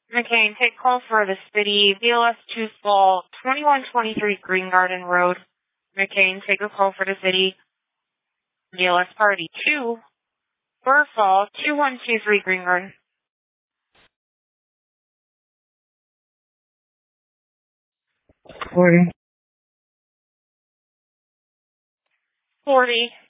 McCain, take call for the city, BLS 2 Fall, 2123 Green Garden Road. McCain, take a call for the city, BLS Party 2, Burfall, 2123 Green Garden. 40.